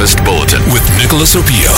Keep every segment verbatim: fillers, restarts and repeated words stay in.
Breakfast Bulletin with Nicholas Opio.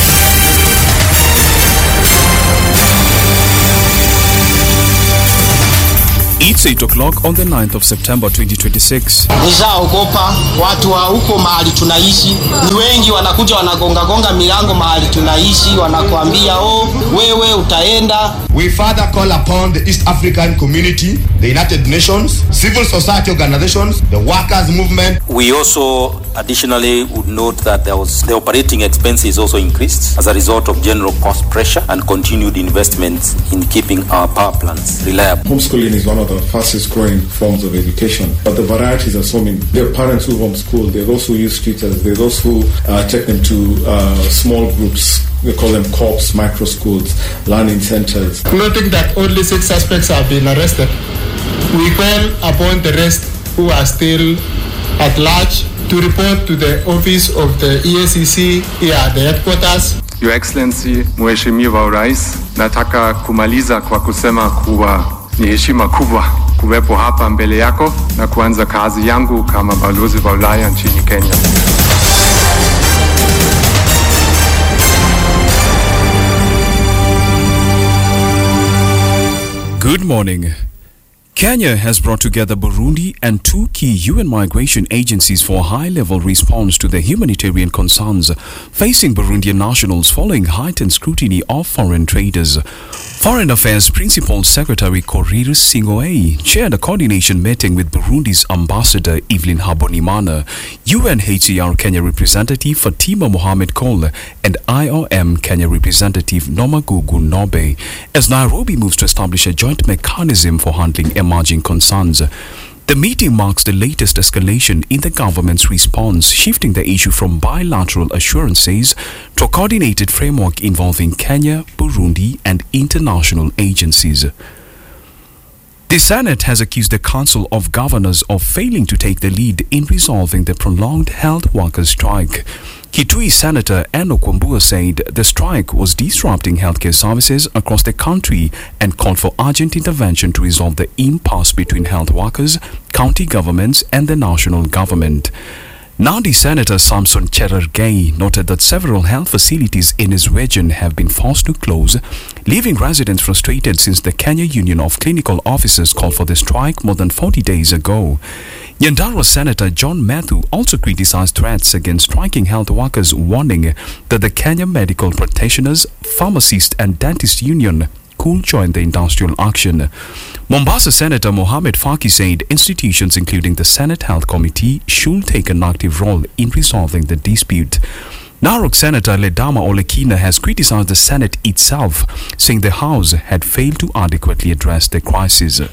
It's eight o'clock on the ninth of September twenty twenty-six. Nishaogopa watu wa huko mahali tunaishi. Ni wengi wanakuja wanagonga gonga milango mahali tunaishi, wanakuambia oh wewe utaenda. We further call upon the East African community, the United Nations, civil society organizations, the workers movement. We also additionally would note that there was the operating expenses also increased as a result of general cost pressure and continued investments in keeping our power plants reliable. Homeschooling is one of the fastest growing forms of education, but the varieties are so many. There are parents who homeschool, there are those who use tutors, there are those who uh, take them to uh, small groups. We call them corps, micro schools, learning centers. Noting that only six suspects have been arrested, we call upon the rest who are still at large to report to the office of the E A C C here at the headquarters. Your Excellency, Mheshimiwa Rais, nataka kumaliza kwa kusema kuwa ni heshima kubwa kuwepo hapa mbele yako na kuanza kazi yangu kama balozi wa Ulaya nchini Kenya. Good morning. Kenya has brought together Burundi and two key U N migration agencies for a high-level response to the humanitarian concerns facing Burundian nationals following heightened scrutiny of foreign traders. Foreign Affairs Principal Secretary Korir Singoei chaired a coordination meeting with Burundi's Ambassador Evelyn Habonimana, U N H C R Kenya representative Fatima Mohamed Cole, and I O M Kenya representative Nomagugu Nobe, as Nairobi moves to establish a joint mechanism for handling emerging concerns. The meeting marks the latest escalation in the government's response, shifting the issue from bilateral assurances to a coordinated framework involving Kenya, Burundi, and international agencies. The Senate has accused the Council of Governors of failing to take the lead in resolving the prolonged health workers' strike. Kitui Senator Enoch Wambua said the strike was disrupting healthcare services across the country and called for urgent intervention to resolve the impasse between health workers, county governments, and the national government. Nandi Senator Samson Cherargei noted that several health facilities in his region have been forced to close, leaving residents frustrated since the Kenya Union of Clinical Officers called for the strike more than forty days ago. Nyandarua Senator John Matthew also criticized threats against striking health workers, warning that the Kenya Medical Practitioners, Pharmacist and Dentist Union could join the industrial action. Mombasa Senator Mohamed Faki said institutions including the Senate Health Committee should take an active role in resolving the dispute. Narok Senator Ledama Olekina has criticized the Senate itself, saying the House had failed to adequately address the crisis.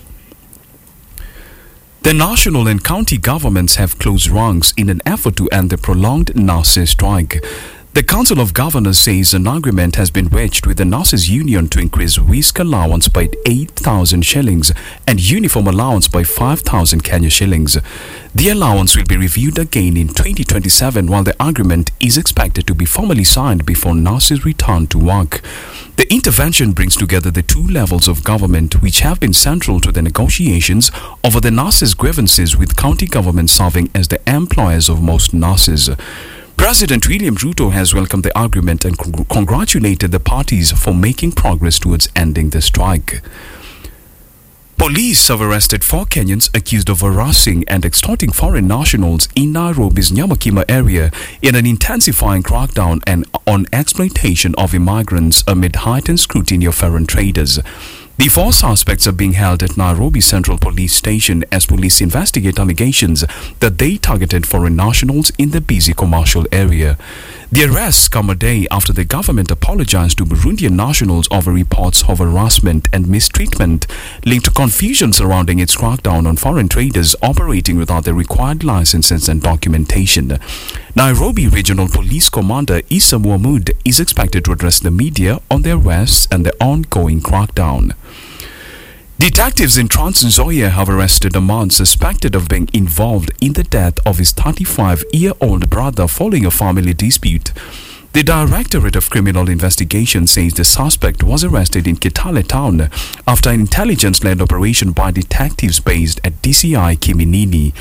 The national and county governments have closed ranks in an effort to end the prolonged nurses' strike. The Council of Governors says an agreement has been reached with the nurses' union to increase risk allowance by eight thousand shillings and uniform allowance by five thousand Kenya shillings. The allowance will be reviewed again in twenty twenty-seven, while the agreement is expected to be formally signed before nurses return to work. The intervention brings together the two levels of government which have been central to the negotiations over the nurses' grievances, with county governments serving as the employers of most nurses. President William Ruto has welcomed the agreement and con- congratulated the parties for making progress towards ending the strike. Police have arrested four Kenyans accused of harassing and extorting foreign nationals in Nairobi's Nyamakima area in an intensifying crackdown and on exploitation of immigrants amid heightened scrutiny of foreign traders. The four suspects are being held at Nairobi Central Police Station as police investigate allegations that they targeted foreign nationals in the busy commercial area. The arrests come a day after the government apologized to Burundian nationals over reports of harassment and mistreatment linked to confusion surrounding its crackdown on foreign traders operating without the required licenses and documentation. Nairobi Regional Police Commander Issa Mohamud is expected to address the media on the arrests and the ongoing crackdown. Detectives in Trans Nzoia have arrested a man suspected of being involved in the death of his thirty-five-year-old brother following a family dispute. The Directorate of Criminal Investigation says the suspect was arrested in Kitale town after an intelligence-led operation by detectives based at D C I Kiminini.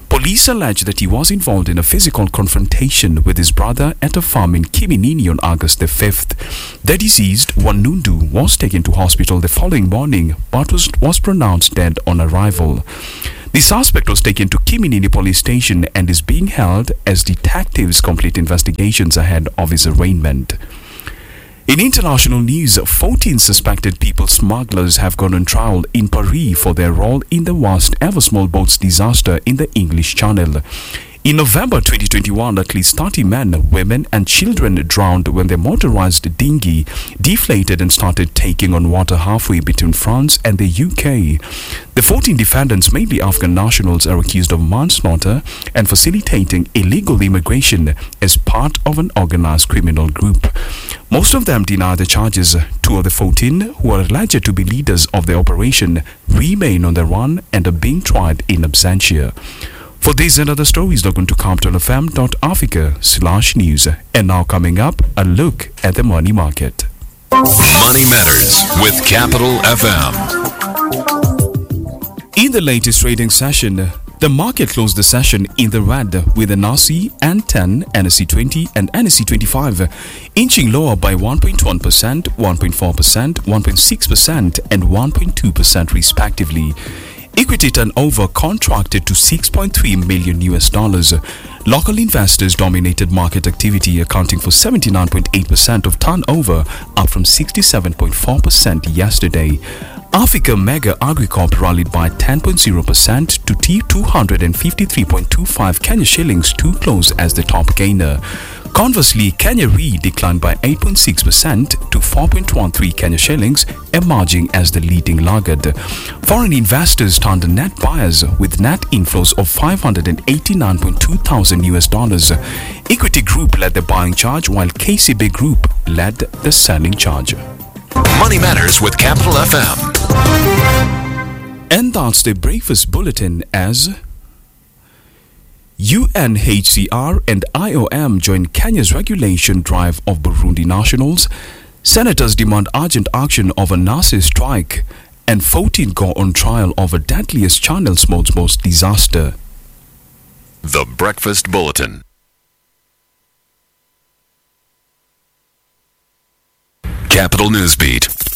Police allege that he was involved in a physical confrontation with his brother at a farm in Kiminini on August the fifth. The deceased, Wanundu, was taken to hospital the following morning but was, was pronounced dead on arrival. The suspect was taken to Kiminini police station and is being held as detectives complete investigations ahead of his arraignment. In international news, fourteen suspected people smugglers have gone on trial in Paris for their role in the worst ever small boats disaster in the English Channel. In November twenty twenty-one, at least thirty men, women and children drowned when their motorized dinghy deflated and started taking on water halfway between France and the U K. The fourteen defendants, mainly Afghan nationals, are accused of manslaughter and facilitating illegal immigration as part of an organized criminal group. Most of them deny the charges. Two of the fourteen, who are alleged to be leaders of the operation, remain on the run and are being tried in absentia. For these and other stories, log on to Compton F M dot Africa slash news. And now coming up, a look at the money market. Money Matters with Capital F M. In the latest trading session, the market closed the session in the red with the N S E N ten, N S E twenty and N S E twenty-five inching lower by one point one percent, one point four percent, one point six percent and one point two percent respectively. Equity turnover contracted to six point three million U S dollars. Local investors dominated market activity, accounting for seventy-nine point eight percent of turnover, up from sixty-seven point four percent yesterday. Africa Mega Agricorp rallied by ten point zero percent to two hundred fifty-three point two five Kenya shillings to close as the top gainer. Conversely, Kenya Re declined by eight point six percent to four point one three Kenya shillings, emerging as the leading laggard. Foreign investors turned net buyers with net inflows of five hundred eighty-nine point two thousand U S dollars. Equity Group led the buying charge, while K C B Group led the selling charge. Money Matters with Capital F M. And that's the breakfast bulletin as U N H C R and I O M join Kenya's regulation drive of Burundi nationals. Senators demand urgent action over N A S A strike, and fourteen go on trial over deadliest Channel smoke boats disaster. The Breakfast Bulletin. Capital Newsbeat.